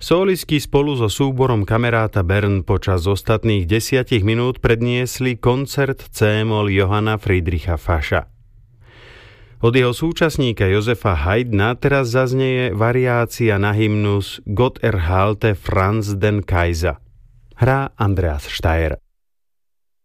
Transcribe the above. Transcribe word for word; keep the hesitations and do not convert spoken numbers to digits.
Solisti spolu so súborom Kameráta Bern počas ostatných desiatich minút predniesli koncert C-moll Johanna Friedricha Fascha. Od jeho súčasníka Josefa Haydna teraz zaznieje variácia na hymnus Gott erhalte Franz den Kaiser. Hrá Andreas Steyr.